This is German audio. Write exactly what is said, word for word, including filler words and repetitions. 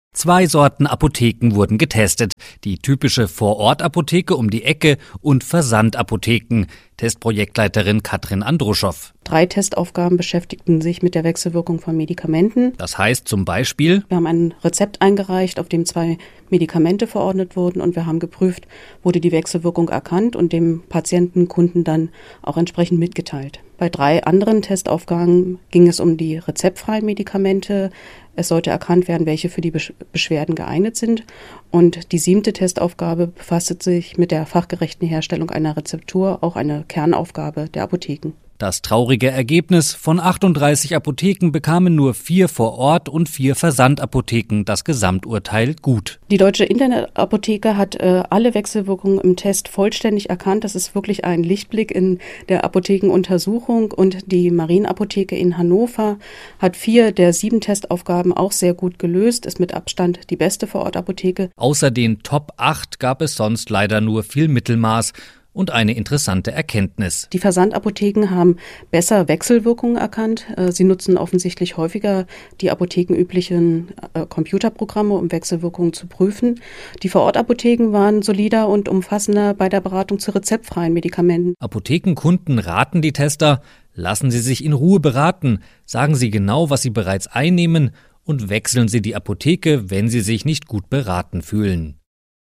Zwei Sorten Apotheken wurden getestet. Die typische Vorortapotheke um die Ecke und Versandapotheken. Testprojektleiterin Katrin Andruschow. Drei Testaufgaben beschäftigten sich mit der Wechselwirkung von Medikamenten. Das heißt zum Beispiel: Wir haben ein Rezept eingereicht, auf dem zwei Medikamente verordnet wurden, und wir haben geprüft, wurde die Wechselwirkung erkannt und dem Patienten, Kunden dann auch entsprechend mitgeteilt. Bei drei anderen Testaufgaben ging es um die rezeptfreien Medikamente. Es sollte erkannt werden, welche für die Beschwerden geeignet sind. Und die siebte Testaufgabe befasste sich mit der fachgerechten Herstellung einer Rezeptur, auch eine Kernaufgabe der Apotheken. Das traurige Ergebnis: Von achtunddreißig Apotheken bekamen nur vier vor Ort und vier Versandapotheken das Gesamturteil gut. Die Deutsche Internetapotheke hat äh, alle Wechselwirkungen im Test vollständig erkannt. Das ist wirklich ein Lichtblick in der Apothekenuntersuchung. Und die Marienapotheke in Hannover hat vier der sieben Testaufgaben auch sehr gut gelöst, ist mit Abstand die beste Vorortapotheke. Außer den Top acht gab es sonst leider nur viel Mittelmaß. Und eine interessante Erkenntnis: Die Versandapotheken haben besser Wechselwirkungen erkannt. Sie nutzen offensichtlich häufiger die apothekenüblichen Computerprogramme, um Wechselwirkungen zu prüfen. Die Vorortapotheken waren solider und umfassender bei der Beratung zu rezeptfreien Medikamenten. Apothekenkunden raten die Tester: Lassen Sie sich in Ruhe beraten, sagen Sie genau, was Sie bereits einnehmen, und wechseln Sie die Apotheke, wenn Sie sich nicht gut beraten fühlen.